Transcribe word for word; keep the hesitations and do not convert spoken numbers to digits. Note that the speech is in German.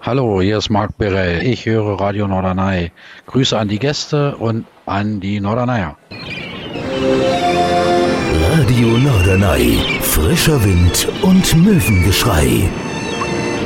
Hallo, hier ist Marc Birell. Ich höre Radio Norderney. Grüße an die Gäste und an die Norderneyer. Radio Norderney. Frischer Wind und Möwengeschrei.